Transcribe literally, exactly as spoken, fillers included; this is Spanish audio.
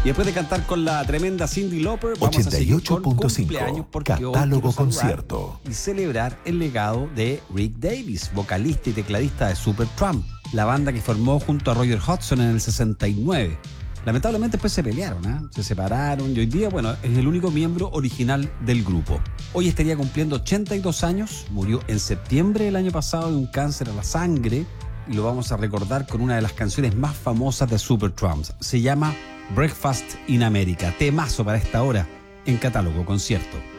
Y después de cantar con la tremenda Cyndi Lauper, vamos a seguir con cumpleaños porque Catálogo hoy quiero Concierto. y celebrar el legado de Rick Davies, vocalista y tecladista de Supertramp, la banda que formó junto a Roger Hodgson en el sesenta y nueve. Lamentablemente después se pelearon, ¿eh? se separaron y hoy día, bueno, es el único miembro original del grupo. Hoy estaría cumpliendo ochenta y dos años, murió en septiembre del año pasado de un cáncer a la sangre y lo vamos a recordar con una de las canciones más famosas de Supertramp. Se llama Breakfast in America, temazo para esta hora en Catálogo Concierto.